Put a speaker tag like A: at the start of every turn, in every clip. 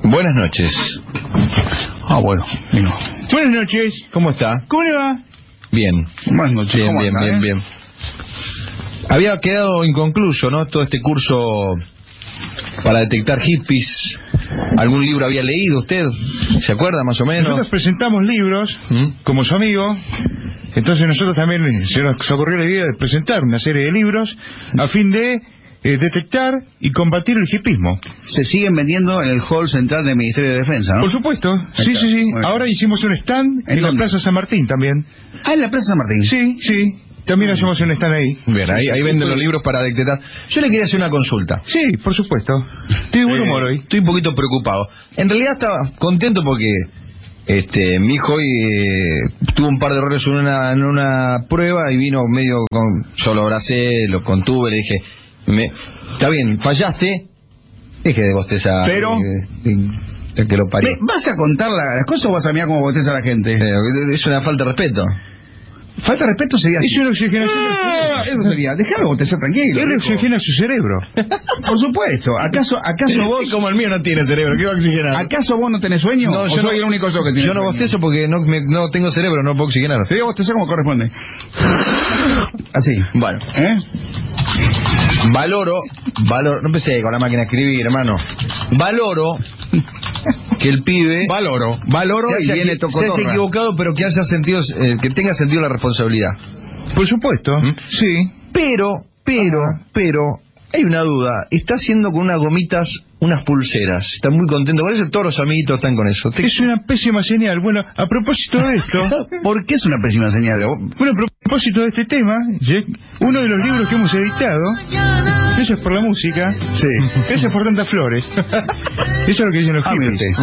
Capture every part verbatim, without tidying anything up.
A: Buenas noches.
B: Ah, bueno, vino.
A: Buenas noches. ¿Cómo está?
B: ¿Cómo le va?
A: Bien.
B: Buenas noches.
A: Bien,
B: ¿Cómo
A: bien,
B: anda,
A: bien,
B: eh?
A: bien. Había quedado inconcluso, ¿no? Todo este curso para detectar hippies. ¿Algún libro había leído usted? ¿Se acuerda más o menos?
B: Nosotros presentamos libros,
A: ¿Mm?
B: como su amigo. Entonces nosotros también se nos ocurrió la idea de presentar una serie de libros a fin de eh, detectar y combatir el hippismo.
C: Se siguen vendiendo en el hall central del Ministerio de Defensa, ¿no?
B: Por supuesto,
C: Ahí
B: sí,
C: está.
B: sí, sí.
C: Bueno.
B: Ahora hicimos un stand en,
C: ¿En
B: la
C: dónde?
B: Plaza San Martín también.
C: Ah, en la Plaza San Martín.
B: Sí, sí. También hacemos un stand ahí.
A: Bien, ahí, ahí venden los libros para detectar. Yo le quería hacer una consulta.
B: Sí, por supuesto. Estoy de buen
A: Eh,
B: humor hoy.
A: Estoy un poquito preocupado. En realidad estaba contento porque este mi hijo hoy eh, tuvo un par de errores en una, en una prueba y vino medio con... Yo lo abracé, lo contuve, le dije, me, está bien, fallaste, deje de bostezar.
B: Pero-
A: eh, eh, el que lo parió.
C: ¿Me- ¿Vas a contar la- las cosas o vas a mirar cómo boteza a la gente?
A: Eh, es una falta de respeto.
C: Falta de respeto sería así.
B: Es una oxigenación del
C: Ah,
B: cerebro.
C: eso sería. Déjame botezar tranquilo.
B: Él
C: viejo.
B: oxigena su cerebro.
C: Por supuesto. ¿Acaso, acaso vos...
A: Como el mío no tiene cerebro, ¿qué va a oxigenar?
C: ¿Acaso vos no tenés sueño?
A: No,
C: ¿O
A: yo
C: soy
A: no-
C: el único yo que tiene
A: Yo no
C: sueño?
A: bostezo porque no, me- no tengo cerebro, no puedo oxigenar.
C: Te voy a bostezar como corresponde. Así.
A: Bueno,
C: ¿Eh?
A: valoro, valoro, no empecé con la máquina de escribir, hermano. Valoro que el pibe
C: Valoro. Valoro
A: se
C: y
A: haya,
C: viene
A: se haya
C: tocotorra.
A: equivocado, pero que haya sentido, eh, que tenga sentido la responsabilidad.
B: Por supuesto.
A: ¿Mm?
B: Sí.
A: Pero, pero, pero, hay una duda. Está haciendo con unas gomitas unas pulseras. Está muy contento con eso. Todos los amiguitos están con eso. Te-
B: Es una pésima señal. Bueno, a propósito de esto,
C: ¿Por qué es una pésima señal?
B: bueno, a propósito de este tema, ¿sí? Uno de los libros que hemos editado, gracias por la música,
C: Sí.
B: gracias por tantas flores. Eso es lo que dicen los
C: Ah, mire
B: hippies.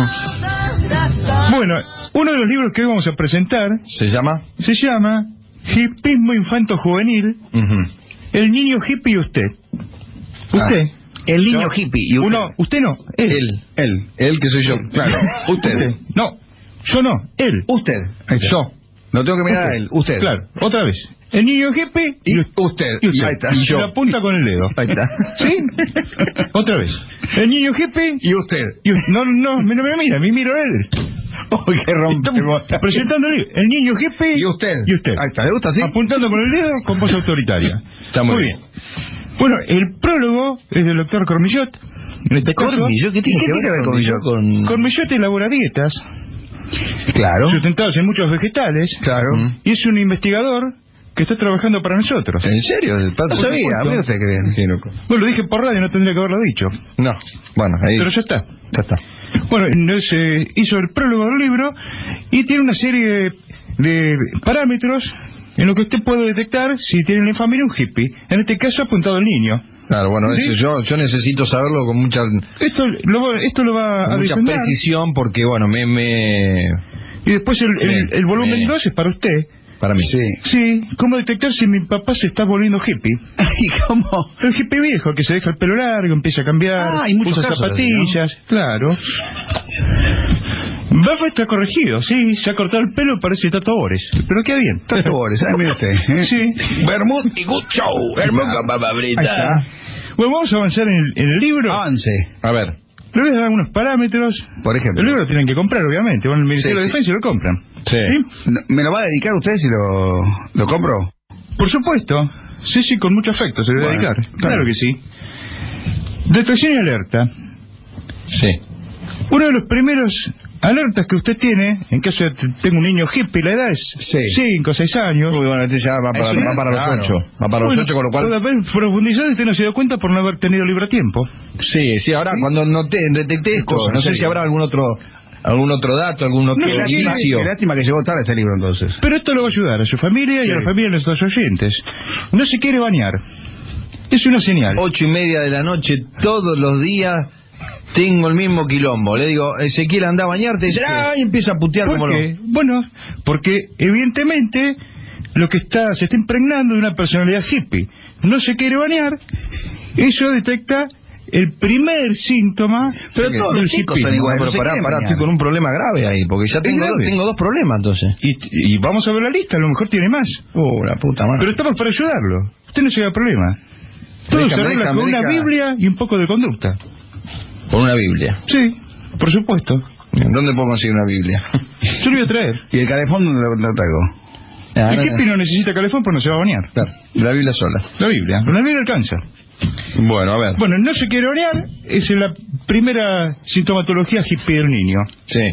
C: usted.
B: Bueno, uno de los libros que hoy vamos a presentar
A: ¿Se llama?
B: se llama Hippismo Infanto Juvenil,
A: Ujú.
B: el niño hippie y usted. Usted.
C: El niño
B: No,
C: hippie. Y usted.
B: Uno, usted no, él.
A: Él.
B: Él.
A: Él que soy yo.
C: Claro. Usted.
B: No, yo no, él.
C: Usted. Ahí está.
B: Yo.
C: No tengo que mirar a él. Usted.
B: Claro, otra vez. El niño hippie
C: Y usted.
B: y usted.
C: Ahí está.
B: Y
C: Y yo.
B: la apunta con el dedo.
C: Ahí está.
B: ¿Sí? Otra vez. El niño hippie
C: Y usted.
B: y usted. No, no, no me mira, me miro a él.
C: Uy, qué rompe.
B: Estamos presentando el libro. El niño hippie
C: Y usted.
B: y usted.
C: Ahí está. ¿Le gusta así?
B: Apuntando con el dedo con voz autoritaria.
A: Está muy bien.
B: Bueno, el prólogo es del doctor Cormillot. En este caso,
A: Cormillot, ¿qué tiene
C: ¿Y qué
A: que
C: tiene que
A: ver
C: ver
A: con
C: con
A: yo? Con...
B: Cormillot elabora dietas
C: Claro.
B: sustentadas en muchos vegetales.
C: Claro.
A: Mm.
B: Y es un investigador que está trabajando para nosotros.
A: ¿En serio? ¿El pato?
C: No sabía. Mira usted qué bien.
A: Qué loco.
B: Bueno, lo dije por radio, no tendría que haberlo dicho.
A: No, bueno, ahí
B: Pero ya está.
A: ya está.
B: Bueno, entonces eh, hizo el prólogo del libro y tiene una serie de, de parámetros en lo que usted puede detectar si tiene en la familia un hippie. En este caso apuntado al niño.
A: Claro, bueno,
B: ¿Sí?
A: eso yo yo necesito saberlo con mucha
B: Esto lo, va- esto lo va
A: con
B: a
A: mucha
B: defender.
A: precisión porque bueno, me me
B: Y después el, el,
A: Bien,
B: el volumen
A: bien.
B: dos es para usted.
A: para mí.
C: Sí.
B: Sí, ¿cómo detectar si mi papá se está volviendo hippie?
C: ¿Y cómo?
B: El hippie viejo que se deja el pelo largo, empieza a cambiar,
C: Ah, hay muchos
B: usa
C: casos así,
B: zapatillas, claro. Bafa está corregido, sí, se ha cortado el pelo, parece Tato Bores, pero queda bien.
C: Tato Bores, ¿eh? Mire usted. ¿eh?
B: Sí.
C: Bermud y good show. Bermud con papa
B: Ahí
C: frita.
B: está. Bueno, vamos a avanzar en el, en el libro.
C: Avance.
A: A ver,
B: Le voy a dar algunos parámetros.
C: Por ejemplo.
B: El libro lo tienen que comprar, obviamente. Van al Ministerio
C: Sí,
B: de
C: sí.
B: Defensa y lo compran.
A: sí.
C: No, ¿Me lo va a dedicar usted si lo, lo compro?
B: Por supuesto. Sí, sí, con mucho afecto se le va a
C: Bueno,
B: dedicar. Claro,
C: claro.
B: que sí. Detección y alerta.
A: Sí.
B: Uno de los primeros alertas que usted tiene, en caso de que tenga un niño hippie, la edad es
C: Sí.
B: cinco o seis años.
A: Uy, bueno, este ya va para,
C: Eso
A: va para los
C: claro.
A: ocho. Va para los
B: Bueno,
A: ocho, con lo cual...
B: puede haber profundizado y usted no se dio cuenta por no haber tenido libro a tiempo.
A: Sí, sí, ahora cuando noté, detecté esto,
C: Cosa,
A: no
C: en
A: sé
C: serio.
A: si habrá algún otro algún otro dato, algún otro
B: No,
C: Qué lástima,
A: indicio.
C: qué lástima que llegó tarde este libro entonces.
B: Pero esto lo va a ayudar a su familia y
C: Sí.
B: a la familia de nuestros oyentes. No se quiere bañar. Es una señal.
A: Ocho y media de la noche, todos los días, tengo el mismo quilombo. Le digo, Ezequiel, anda a bañarte, y dice,
B: Sí.
A: ah, y empieza a putear como
B: ¿Por
A: lo...
B: qué? Bueno, porque evidentemente lo que está se está impregnando de una personalidad hippie. No se quiere bañar, eso detecta el primer síntoma
C: Pero
A: Sí,
C: todos
B: del
C: los chicos
B: hipismo.
C: son iguales.
A: Pero
C: no se
A: pará,
C: quieren
A: pará,
C: bañar.
A: estoy con un problema grave ahí, porque ya tengo,
B: grave?
A: tengo dos problemas entonces.
B: Y, y vamos a ver la lista, a lo mejor tiene más.
A: Uh, la puta madre.
B: Pero estamos para ayudarlo. Usted no se haga problema. Todo se
A: Déjame,
B: arregla
A: déjame,
B: con una
A: déjame.
B: Biblia y un poco de conducta.
A: Con una Biblia.
B: Sí. Por supuesto.
A: ¿Dónde puedo conseguir una Biblia?
B: Yo lo voy a traer.
C: ¿Y el calefón dónde lo, lo traigo?
A: Ah,
B: El
A: no,
B: hippie no necesita calefón porque no se va a bañar.
A: claro, la Biblia sola.
B: La Biblia. La Biblia alcanza.
A: Bueno, a ver.
B: Bueno, no se quiere bañar es la primera sintomatología hippie del niño.
A: Sí.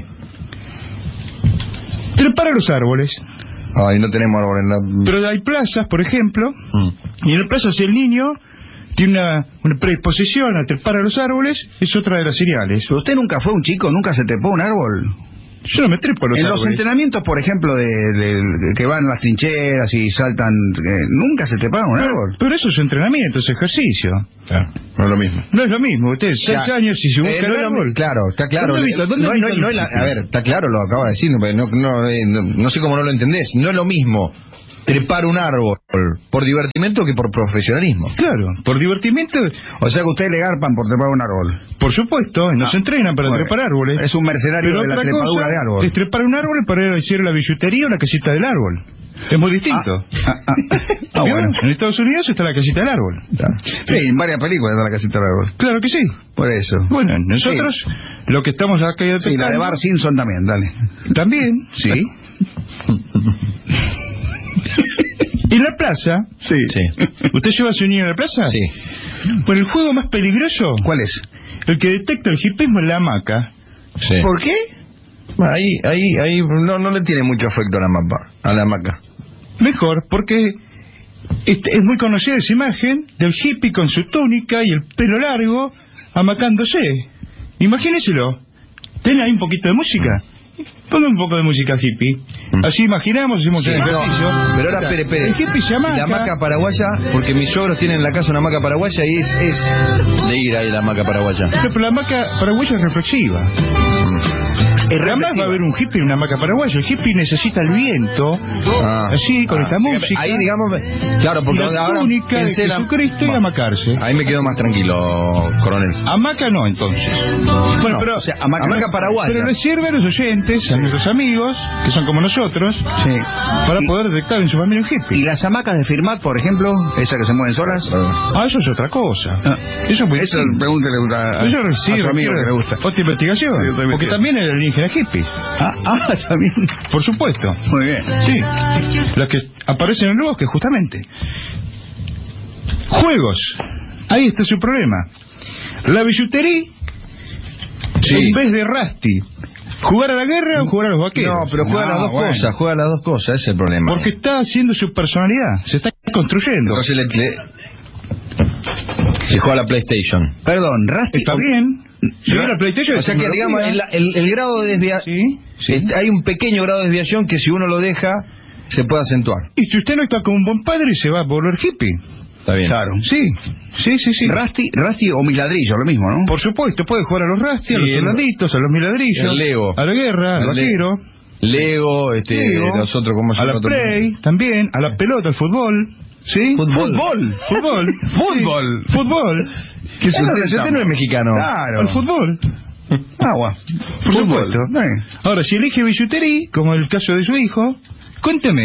B: Trepar a los árboles.
A: Ay, no tenemos árbol en la...
B: Pero hay plazas, por ejemplo,
A: Mm.
B: y en la plaza si el niño tiene una, una predisposición a trepar a los árboles, es otra de las señales.
C: ¿Pero usted nunca fue un chico, nunca se trepó a un árbol?
B: Yo no me trepo a los
C: En
B: árboles.
C: los entrenamientos, por ejemplo, de, de- de que van a las trincheras y saltan, eh, nunca se treparon a un
B: pero,
C: árbol.
B: pero eso es entrenamiento, es ejercicio.
A: Claro, no es lo mismo.
B: No es lo mismo. Usted, seis
A: Ya,
B: años y se busca
A: eh, no
B: el
A: es lo
B: árbol.
A: mi- claro, está claro.
B: ¿Dónde he visto- dónde
A: No
B: he
A: es-
B: visto
A: no es- no es la- a ver, está claro, lo acaba de decir, no, no, no, eh, no- no sé cómo no lo entendés. No es lo mismo trepar un árbol por divertimento que por profesionalismo.
B: Claro, por divertimiento,
C: O sea que ustedes le garpan por trepar un árbol.
B: por supuesto, nos
C: Ah,
B: entrenan para
C: bueno,
B: trepar árboles.
C: Es un mercenario
B: Pero
C: de la
B: otra
C: trepadura
B: cosa
C: de árbol.
B: es trepar un árbol para ir a hacer la billutería o la casita del árbol. Es muy distinto.
C: Ah, ah, ah,
B: ¿Vio?
C: bueno.
B: En Estados Unidos está la casita del árbol.
C: Sí, en varias películas está la casita del árbol.
B: Claro que sí.
C: Por eso.
B: Bueno, nosotros lo que estamos acá
C: Sí, la de Bar Simpson también, dale.
B: también, sí. En la plaza,
C: Sí.
A: Sí.
B: ¿usted lleva a su niño a la plaza?
A: Sí.
B: Bueno, el juego más peligroso,
C: ¿Cuál es?
B: el que detecta el hipismo es la hamaca.
A: Sí.
C: ¿Por qué?
A: Bueno, ahí, ahí, ahí no, no le tiene mucho afecto a la mapa, a la hamaca.
B: Mejor, porque este, es muy conocida esa imagen del hippie con su túnica y el pelo largo amacándose. Imagínenselo. ¿Tiene ahí un poquito de música? Ponga un poco de música hippie.
A: Mm.
B: Así imaginamos, hacemos
A: Sí,
B: el
A: pero,
B: ejercicio.
A: pero ahora, espere, espere.
B: El hippie se amaca.
A: La hamaca paraguaya, porque mis suegros tienen en la casa una hamaca paraguaya y es, es de ir ahí la hamaca paraguaya.
B: Pero la hamaca paraguaya es reflexiva.
A: Mm.
B: Jamás va a haber un hippie en una hamaca paraguaya. El hippie necesita el viento,
A: Ah.
B: así, con
A: Ah,
B: esta
A: sí,
B: música.
A: ahí, digamos, claro,
B: y
A: porque
B: la
A: ahora
B: túnica de
A: pensé la-
B: Jesucristo y
A: Bueno,
B: amacarse.
A: ahí me quedo más tranquilo, coronel.
B: Hamaca no, entonces. Bueno,
A: No,
B: pero,
A: o sea, hamaca- hamaca paraguaya.
B: pero le sirve a los oyentes, a nuestros amigos, que son como nosotros,
C: Sí.
B: para
C: Y-
B: poder detectar en su familia un
C: ¿Y
B: hippie.
C: las hamacas de Firmat, por ejemplo? ¿Esas que se mueven solas?
B: Ah, eso es otra cosa.
C: Ah.
B: Eso es muy
C: Eso
B: distinto.
C: pregúntele a, a,
B: Eso
C: a
B: sí,
C: su amigo que le gusta.
B: Otra investigación.
C: Sí, otra
B: porque
C: investigación.
B: también hay alienígenas hippies.
C: Ah, ah, también.
B: Por supuesto.
C: Muy bien.
B: Sí. Las que aparecen en el bosque, justamente. Juegos. Ahí está su problema. La billutería,
A: Sí.
B: en vez de Rusty, ¿jugar a la guerra o jugar a los vaqueros?
A: No, pero juega
C: No,
A: las dos
C: bueno.
A: cosas, juega las dos cosas, ese es el problema.
B: Porque está haciendo su personalidad, se está construyendo.
A: Entonces le, le- se juega a la PlayStation.
C: Perdón, Rusty.
B: Está bien. Si la PlayStation
A: O
B: es
A: sea que, digamos,
B: tecnología.
A: el, el- el grado de desviación,
B: Sí, sí.
A: hay un pequeño grado de desviación que si uno lo deja, se puede acentuar.
B: Y si usted no está como un buen padre, se va a volver hippie.
A: Está bien.
C: Claro.
B: Sí, sí, sí, sí.
C: Rusty, Rusty o Miladrillo, lo mismo, ¿no?
B: Por supuesto, puede jugar a los Rusty, a
A: Sí,
B: los
A: el-
B: soldaditos, a los miladrillos,
A: el Lego.
B: a la guerra, al
A: El Le-
B: vaquero,
A: Lego, este,
B: Lego,
A: los otros, ¿cómo se
B: a la
A: llama otro?
B: play, también, a la pelota, al fútbol. ¿Sí?
A: Fútbol.
B: Fútbol. Fútbol.
C: Fútbol.
B: Sí, Fútbol.
A: ¿Qué es
C: Eso
A: usted?
C: no
A: Si usted no es mexicano.
C: Claro.
B: Al fútbol.
C: Agua.
B: Por
C: Fútbol.
B: supuesto.
C: Eh.
B: Ahora, si elige billutería, como el caso de su hijo, cuénteme.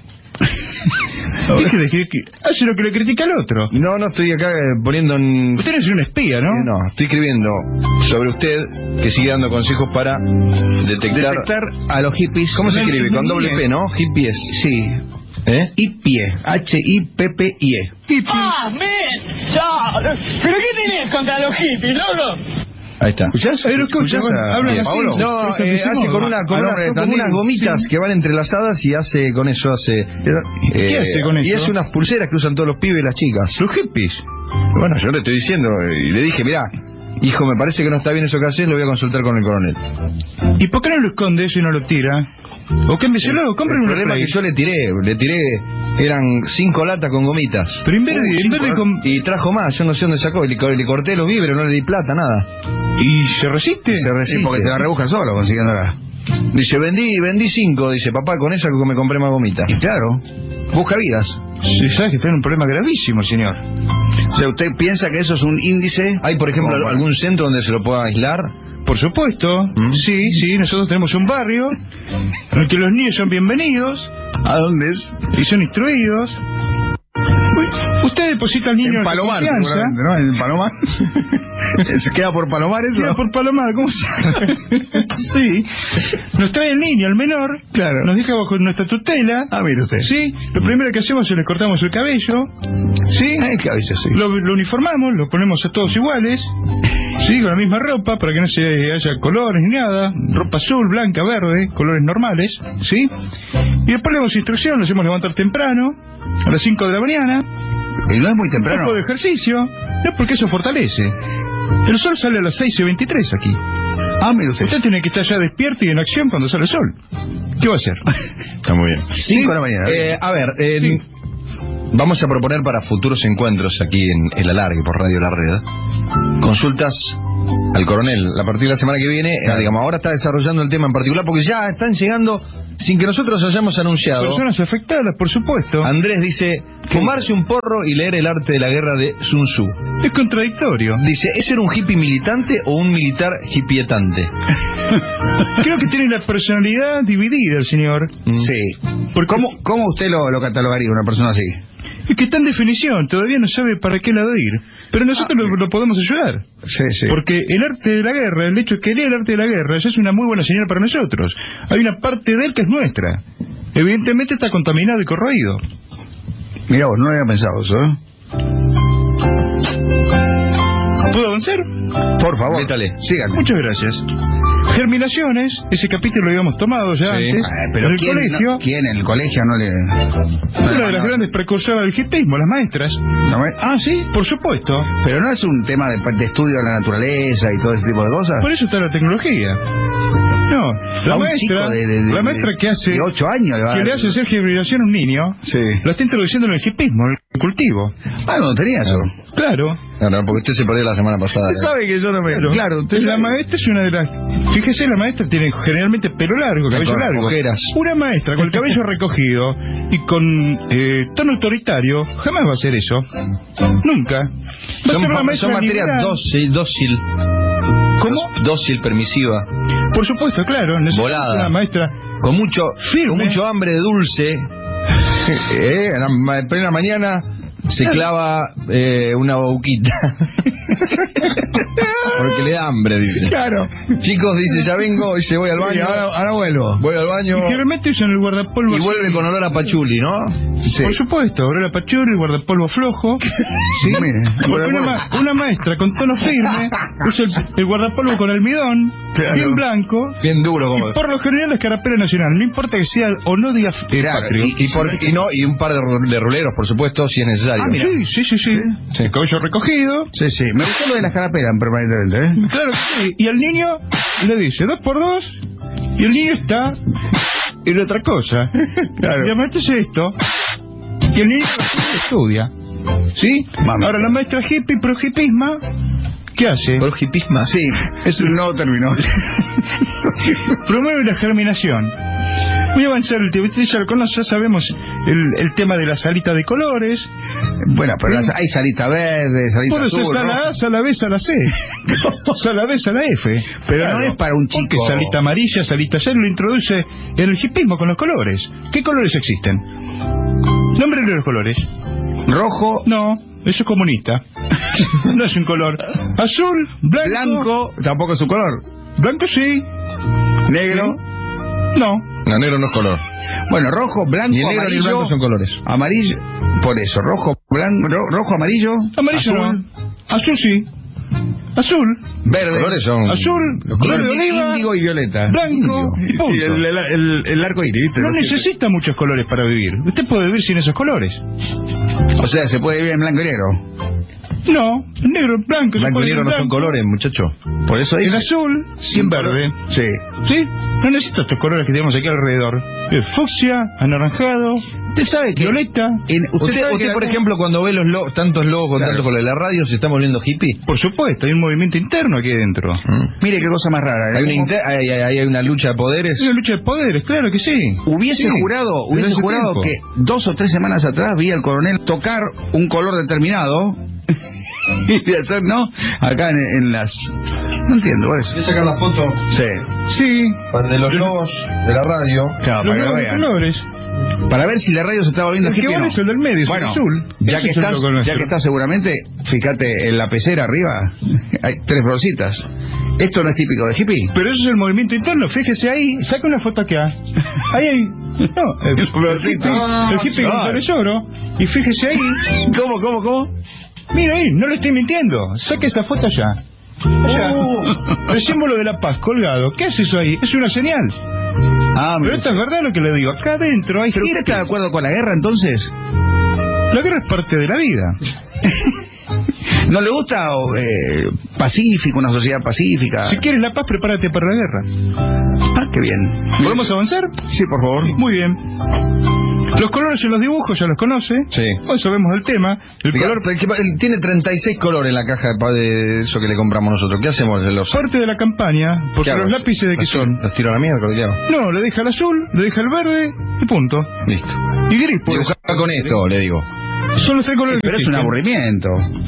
B: Deje de que, que- hace lo que le critica al otro.
A: No, no estoy acá eh, poniendo en...
B: Usted no es un espía, ¿no?
A: Eh, No, estoy escribiendo sobre usted que sigue dando consejos para detectar...
C: Detectar a los hippies.
A: ¿Cómo se
B: No
A: escribe? Con
B: entendí
A: doble
B: bien.
A: P, ¿no? Hippies.
C: Sí.
A: ¿Eh?
C: Hipie. H I P P I E.
D: ¡Ah, men! ¡Chao! ¿Pero qué tenés contra los hippies, loco?
A: Ahí está.
C: ¿Escuchás?
B: Ahí lo escuchas,
C: ¿Escuchás a-
B: hablan
C: a
B: así,
C: Pablo?
B: sí.
A: No,
B: Eso
A: eh,
B: decimos,
A: hace con, una, con,
C: al
A: una-
C: hombre de
A: con
C: Tandil,
A: unas gomitas
B: sí.
A: que van entrelazadas y hace con eso hace...
B: ¿Qué hace con
A: Y
B: eso?
A: es unas pulseras que usan todos los pibes y las chicas.
B: Los hippies.
A: Bueno, yo le estoy diciendo y le dije, mirá, hijo, me parece que no está bien eso que haces, lo voy a consultar con el coronel.
B: ¿Y por qué no lo esconde eso y no lo tira? ¿O cámbieselo? Compren
A: El
B: una
A: problema
B: Play.
A: es que yo le tiré, le tiré, eran cinco latas con gomitas.
B: Pero en vez de,
A: Uh,
B: en
A: cinco
B: vez de
A: latas.
B: com-
A: Y trajo más, yo no sé dónde sacó, y le, co- le corté los víveres, no le di plata, nada.
B: ¿Y se resiste?
A: Se resiste.
C: Sí, porque se la rebusca solo consiguiéndola.
A: Dice, vendí, vendí cinco, dice, papá, con esa me compré más gomitas.
C: Y claro, busca vidas.
B: Sí, sabes que está en un problema gravísimo, señor.
C: O sea, ¿usted piensa que eso es un índice?
A: ¿Hay, por ejemplo,
C: Como para-
A: algún centro donde se lo pueda aislar?
B: Por supuesto,
A: ¿Mm?
B: sí, sí, nosotros tenemos un barrio en el que los niños son bienvenidos
C: ¿A dónde es?
B: y son instruidos. Uy, Usted deposita al niño
C: En Palomar,
B: de confianza.
C: seguramente, ¿no? En Palomar. ¿Se queda por Palomar eso?
B: Queda por Palomar, ¿cómo se llama? Sí. Nos trae el niño, el menor.
C: Claro.
B: Nos deja bajo nuestra tutela.
C: Ah, mire usted.
B: Sí. Lo primero que hacemos es le cortamos el cabello. Sí.
C: Ay, qué cabello, sí.
B: Lo, lo uniformamos, lo ponemos a todos iguales. Sí, con la misma ropa, para que no se haya colores ni nada. Ropa azul, blanca, verde, colores normales. Sí. Y después le damos instrucción, lo hacemos levantar temprano, a las cinco de la mañana.
C: Y no es muy
B: Un
C: temprano.
B: poco de ejercicio. No, porque eso fortalece. El sol sale a las seis y veintitrés aquí.
C: Ah, mire usted.
B: Usted tiene que estar ya despierto y en acción cuando sale el sol. ¿Qué va a hacer?
A: Está muy bien.
C: Cinco de la mañana.
A: Eh, a ver, eh,
B: Sí.
A: vamos a proponer para futuros encuentros aquí en El Alargue por Radio La Red consultas al coronel. A partir de la semana que viene, eh, digamos, ahora está desarrollando el tema en particular porque ya están llegando, sin que nosotros hayamos anunciado.
B: Personas afectadas, por supuesto.
A: Andrés dice, fumarse un porro y leer El arte de la guerra de Sun Tzu.
B: Es contradictorio.
A: Dice, ¿es ser un hippie militante o un militar hippietante?
B: Creo que tiene la personalidad dividida el señor.
C: Sí.
B: Porque
C: ¿Cómo, ¿Cómo usted lo, lo catalogaría una persona así?
B: es que está en definición, todavía no sabe para qué lado ir. Pero nosotros
C: Ah,
B: lo, lo podemos ayudar.
C: Sí, sí.
B: Porque el arte de la guerra, el hecho de que lea el arte de la guerra, eso es una muy buena señal para nosotros. Hay una parte de él que es nuestra. Evidentemente está contaminado y corroído.
C: Mira vos, no lo había pensado eso, ¿eh?
B: ¿Puedo avanzar?
C: Por favor.
A: Métale.
C: Síganme.
B: Muchas gracias. Germinaciones, ese capítulo lo habíamos tomado ya
A: Sí.
B: antes.
C: Eh, pero
B: en el
C: ¿quién,
B: colegio,
C: no, ¿quién en el colegio no le...? no le
B: una de las
C: mandó?
B: grandes precursoras del hipismo, las maestras.
C: ¿No me- Ah, sí.
B: Por supuesto.
C: Pero no es un tema de, de estudio de la naturaleza y todo ese tipo de cosas.
B: Por eso está la tecnología. No, la
C: A un
B: maestra,
C: chico de, de- de-
B: la maestra que hace,
C: de ocho años le va a
B: que
C: dar-
B: le hace hacer germinación a un niño,
C: Sí.
B: lo está introduciendo en el hipismo, en el cultivo.
C: Ah, no tenía eso.
B: Claro.
A: No, no, porque usted se perdió la semana pasada.
C: Usted sabe que yo no me... Claro, usted
B: la
C: sabe.
B: maestra es una de las... Fíjese, la maestra tiene generalmente pelo largo, cabello
A: Con
B: largo.
A: ojeras.
B: Una maestra con el cabello recogido y con eh, tono autoritario jamás va a hacer eso. Nunca. Va a
A: Son,
B: ser una
A: pa-
B: maestra
A: son materias
B: liberal.
A: dócil, dócil.
B: ¿Cómo?
A: Dócil, permisiva.
B: Por supuesto, claro. necesitamos
A: Volada.
B: Una maestra...
A: Con mucho,
B: Firme.
A: con mucho hambre de dulce. eh, en la ma- plena mañana se clava eh, una boquita. Porque le da hambre, dice.
B: Claro.
A: Chicos, dice, ya vengo, dice, voy al baño.
C: ahora, ahora vuelvo.
A: Voy al baño.
B: Y generalmente usan el guardapolvo.
A: Y vuelve con olor a pachuli, ¿no?
C: Sí.
B: Por supuesto, ahora la pachurri, el guardapolvo flojo. Sí.
C: Mire,
B: Porque una, ma- una maestra con tono firme usa el, el guardapolvo con almidón,
C: Claro.
B: bien blanco.
A: Bien duro, como.
B: Y por lo general es carapela nacional, no importa que sea o no diga eh,
A: Claro,
B: patrio.
A: y, y por- y no, y un par de, ru- de ruleros, por supuesto, si es necesario.
C: Ah, mira.
B: Sí, sí, sí, sí.
A: Sí.
B: El cabello recogido.
C: Sí, sí. Me gustó lo de las carapelas permanentemente, ¿eh?
B: Claro que sí. Y al niño le dice dos por dos y el niño está en otra cosa.
C: Claro.
B: Y la maestra hace esto y el niño estudia. ¿Sí?
C: Mami.
B: Ahora la maestra hippie, pro hippisma, ¿qué hace?
A: Por hipisma.
C: Sí, es un nuevo término.
B: Promueve la germinación. Voy a avanzar el tema. Usted ya lo conoce, ya sabemos el, el tema de la salita de colores.
C: Bueno, pero las- hay salita verde, salita
B: Por eso
C: azul,
B: es a
C: ¿no?
B: la A, sala B, sala C. Sala D, sala F.
C: Pero no es para un chico.
B: Porque salita amarilla, salita C, lo introduce en el hipismo con los colores. ¿Qué colores existen? Nómbrele los colores.
C: Rojo,
B: No, eso es comunista. No es un color. Azul, blanco.
C: blanco, tampoco es su color.
B: Blanco sí.
C: Negro.
B: No.
A: No, negro no es color.
C: Bueno, rojo, blanco,
A: Ni el negro ni el
C: amarillo.
A: blanco son colores.
C: Amarillo, por eso, rojo, blanco, ro- rojo, amarillo,
B: Amarillo
C: azul,
B: no. Azul sí. Azul.
C: verde.
A: Los colores son.
B: Azul,
A: Los
B: verde
A: colores.
B: oliva,
C: Índigo y violeta.
B: blanco.
C: Índigo.
B: Punto.
C: Sí, el, el, el- el arco iris, ¿viste?
B: No
C: Lo siento.
B: necesita muchos colores para vivir. Usted puede vivir sin esos colores.
C: O sea, se puede vivir en blanco y negro.
B: No, negro, blanco. se
A: Blanco
B: puede
A: y negro
B: vivir
A: no son
B: blanco.
A: colores, muchacho.
C: Por eso
B: En
C: dice.
B: azul, sin verde.
C: Sí.
B: ¿Sí? No necesito estos colores que tenemos aquí alrededor. El fucsia, anaranjado,
C: Usted sabe que.
B: violeta.
C: en- usted
A: Usted,
C: sabe
A: usted,
C: que
A: por
C: la-
A: ejemplo, cuando ve los lo- tantos logos con
C: Claro.
A: tantos colores de la radio, ¿se está volviendo hippie?
B: Por supuesto, hay un movimiento interno aquí adentro.
C: Mire qué cosa más rara.
A: Hay
C: ¿eh?
A: una, inter- hay, hay- hay una lucha de poderes.
B: Es una lucha de poderes, claro que sí.
C: Hubiese
B: Sí,
C: jurado,
B: desde
C: hubiese
B: hace
C: jurado
B: tiempo.
C: que dos o tres semanas atrás vi al coronel tocar un color determinado y de hacer, ¿no? Acá en, en las... No entiendo, por eso.
A: Voy a sacar la foto
C: Sí.
B: Sí,
A: de los logos de la radio.
C: Claro,
B: los
C: para que lo
B: nuevos
C: vean.
B: colores.
C: Para ver si la radio se está volviendo
B: El que
C: hippie o
B: vale
C: no.
B: es el del medio, es
C: Bueno,
B: el azul.
C: ya
B: Ese
C: que
B: es el
C: estás,
B: logo
C: ya
B: nuestro.
C: que estás seguramente, fíjate en la pecera arriba, hay tres florcitas. ¿Esto no es típico de hippie?
B: Pero eso es el movimiento interno, fíjese ahí, saca una foto acá. Ahí hay. No, el, el hippie, el hippie con flores oro. Y fíjese ahí.
C: ¿Cómo, cómo, cómo?
B: Mira ahí, no le estoy mintiendo. Saque esa foto allá. Allá.
C: Oh.
B: El símbolo de la paz colgado. ¿Qué hace eso ahí? Es una señal.
C: Ah,
B: Pero
C: mira.
B: esto es verdad lo que le digo. Acá adentro hay
C: ¿Pero usted
B: hippies.
C: está de acuerdo con la guerra entonces?
B: La guerra es parte de la vida.
C: ¿No le gusta o, eh, pacífico, una sociedad pacífica?
B: Si quieres la paz, prepárate para la guerra.
C: Ah, qué bien.
B: ¿Podemos avanzar?
C: Sí, por favor.
B: Muy bien. Los colores en los dibujos ya los conoce.
A: Sí.
B: Hoy sabemos del tema. El
A: Diga,
B: color
A: pero que- él tiene treinta y seis colores en la caja de, pa- de eso que le compramos nosotros. ¿Qué hacemos de los
B: parte de la campaña, porque
A: ¿Qué hago?
B: los lápices de qué
A: ¿Los tiro-
B: son.
A: ¿Los tiro a la mierda? ¿Qué hago?
B: No, le deja el azul, le deja el verde y punto.
A: Listo.
B: Y gris, puede
A: Dibujá
B: ser.
A: con esto, le digo.
B: Son los tres colores
C: Pero
B: que
C: es un
B: existen.
C: aburrimiento.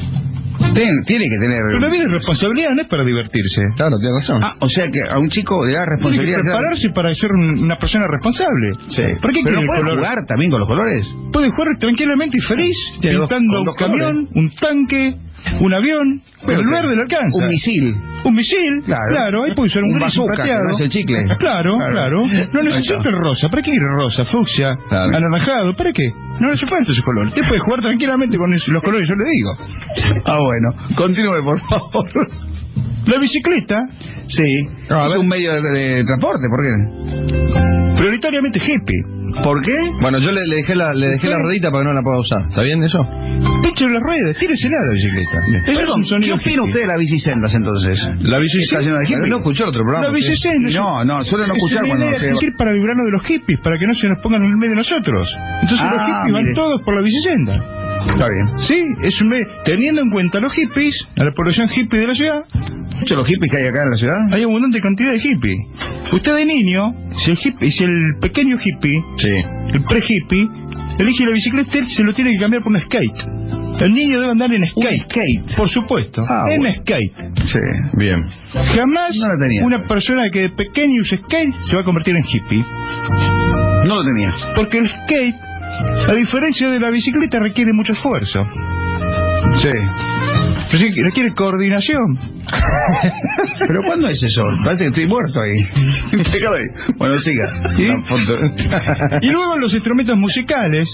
C: Ten- tiene que tener...
B: Pero la vida es responsabilidad, no es para divertirse.
A: Claro, tiene razón.
C: Ah, o sea que a un chico le da
B: Tiene que
C: responsabilidad...
B: prepararse para ser un- una persona responsable.
C: Sí.
B: ¿Por qué
C: Pero
B: quiere
C: no
B: el
C: puede
B: color?
C: jugar también con los colores.
B: Puede jugar tranquilamente y feliz,
A: Tiene dos-
B: pintando
A: con
B: un
A: dos
B: camión, un tanque, un avión. Pero el verde le alcanza.
C: Un misil.
B: Un misil,
C: Claro.
B: claro, ahí puede ser un,
C: Un
B: gris,
C: bazooka,
B: plateado.
C: que no es el chicle.
B: Claro,
C: Claro.
B: claro. No
C: Ahí
B: necesita
C: está.
B: el rosa. ¿Para qué quiere rosa, fucsia,
A: Claro.
B: anaranjado? ¿Para qué? No le hace falta ese color. Usted puede jugar tranquilamente con esos- los colores, yo le digo.
C: Ah, bueno. Continúe, por favor.
B: La bicicleta,
C: Sí.
A: No, a
C: es
A: ver.
C: un medio de, de transporte, ¿por qué?
B: prioritariamente hippie.
C: ¿Por qué?
A: Bueno, yo le, le dejé la le dejé la ruedita para que no la pueda usar. ¿Está bien eso?
B: Eche las ruedas, tíresela a la bicicleta. Eso es
C: Perdón,
B: un
C: ¿qué
B: sonido
C: opina
B: hippie.
C: usted de las bicisendas entonces?
A: La
C: ¿Está haciendo de hippie?
A: No escuchó el otro programa.
B: La
A: ¿sí?
B: bicicenda.
C: No, no, suele no escuchar
B: es una
C: cuando
B: idea
C: se...
B: que decir para librarnos de los hippies, para que no se nos pongan en el medio de nosotros. Entonces
C: Ah,
B: los hippies van
C: mire.
B: todos por la bicicenda.
C: Está bien.
B: Sí, es un me- teniendo en cuenta a los hippies, a la población hippie de la ciudad,
C: ¿Muchos los hippies que hay acá en la ciudad?
B: hay abundante cantidad de hippies. Usted de niño, si el hippie, si el pequeño hippie,
A: Sí.
B: el pre-hippie, elige la bicicleta, él se lo tiene que cambiar por un skate. El niño debe andar en skate.
C: skate.
B: Por supuesto,
C: Ah,
B: en
C: bueno.
B: skate.
C: Sí.
A: Bien.
B: Jamás
C: No la tenía.
B: una persona que de pequeño use skate se va a convertir en hippie.
C: No lo tenía.
B: Porque el skate, a diferencia de la bicicleta, requiere mucho esfuerzo.
C: Sí.
B: Requ- Requiere coordinación.
C: ¿Pero cuándo es eso? Parece que estoy muerto ahí. Déjalo ahí. Bueno, siga.
B: ¿Sí?
C: La foto.
B: Y luego los instrumentos musicales.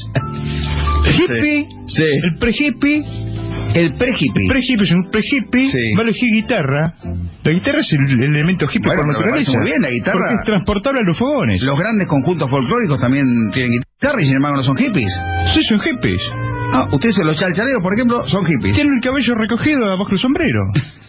B: Hippie,
A: Sí.
B: el pre-hippie,
C: El pre-hippie.
B: pre-hippie es un pre-hippie,
A: Sí.
B: va a elegir guitarra. La guitarra es el, el elemento hippie
C: Bueno,
B: por
C: pero me
B: naturaleza.
C: parece muy bien la guitarra.
B: Porque es transportable a los fogones.
C: Los grandes conjuntos folclóricos también tienen guitarra y sin embargo no son hippies.
B: Sí, son hippies.
C: Ah, ustedes los chalchaleros, por ejemplo, son hippies.
B: Tienen el cabello recogido abajo del sombrero.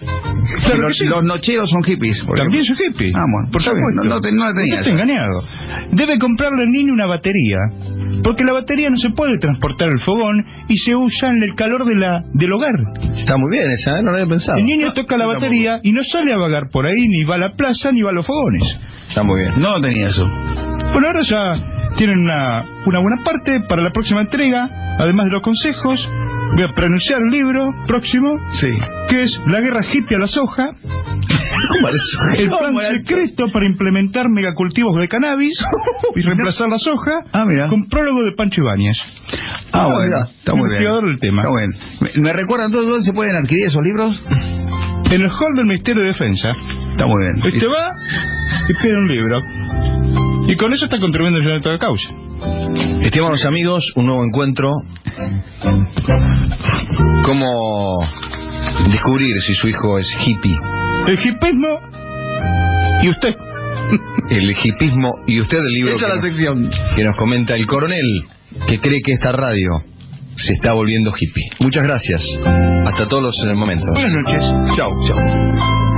C: Y
B: Claro que
C: los,
B: sí.
C: los nocheros son hippies. por
B: También
C: ejemplo.
B: soy hippie.
C: Ah, bueno,
B: por
C: está bien,
B: supuesto.
C: no- no te- no la tenía
B: Usted está
C: esa.
B: engañado. Debe comprarle al niño una batería, porque la batería no se puede transportar al fogón y se usa en el calor de la, del hogar.
A: Está muy bien esa, ¿eh? No lo había pensado.
B: El niño toca la batería y no sale a vagar por ahí, ni va a la plaza, ni va a los fogones.
A: Está muy bien.
C: No tenía eso.
B: Bueno, ahora ya tienen una, una buena parte para la próxima entrega, además de los consejos. Voy a pronunciar el libro próximo,
C: Sí.
B: que es La guerra hippie a la soja. El plan
C: ¿Cómo era?
B: secreto para implementar megacultivos de cannabis y reemplazar la soja
C: Ah, mira.
B: con prólogo de Pancho Ibáñez.
C: Ah,
A: Ah,
C: bueno,
A: mira,
C: está muy bien.
B: investigador del tema.
C: Está bueno. ¿Me, me recuerdan todos dónde se pueden adquirir esos libros?
B: En el hall del Ministerio de Defensa.
C: Está muy bien.
B: Usted va y pide un libro. Y con eso está contribuyendo a toda la causa.
A: Estimados amigos, un nuevo encuentro. ¿Cómo descubrir si su hijo es hippie?
B: El hippismo y usted.
A: El hippismo y usted el libro
C: Esa es
A: que
C: la
A: nos-
C: sección.
A: que nos comenta el coronel, que cree que esta radio se está volviendo hippie. Muchas gracias. Hasta todos los eh, momentos.
B: Buenas noches.
A: Chao, chao.